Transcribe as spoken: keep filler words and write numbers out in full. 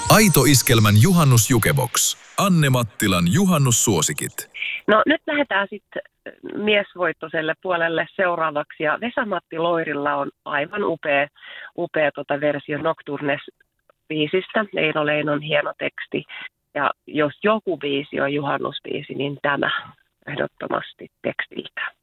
Aito Iskelmän juhannusjukebox. Anne Mattilan juhannussuosikit. No nyt lähdetään sitten miesvoittoiselle puolelle seuraavaksi. Ja Vesa-Matti Loirilla on aivan upea, upea tota versio Nocturnes-biisistä. Eino Leinon hieno teksti. Ja jos joku biisi on juhannusbiisi, niin tämä ehdottomasti tekstiltä.